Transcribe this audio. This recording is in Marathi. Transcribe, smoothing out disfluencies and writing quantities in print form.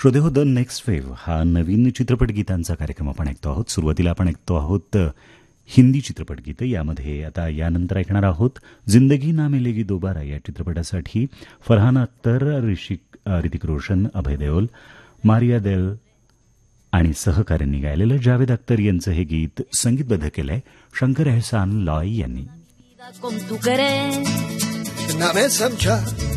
श्रोते हो, द नेक्स्ट वेव्ह हा नवीन चित्रपट गीतांचा कार्यक्रम आपण ऐकतो आहोत. सुरुवातीला आपण ऐकतो आहोत हिंदी चित्रपट गीतं. यामध्ये आता यानंतर ऐकणार आहोत जिंदगी ना मिलेगी दोबारा या चित्रपटासाठी फरहान अख्तर, ऋतिक रोशन, अभय देओल, मारिया देल आणि सहकाऱ्यांनी गायलेलं जावेद अख्तर यांचं हे गीत संगीतबद्ध केलंय शंकर एहसान लॉय यांनी. ना मैं समझा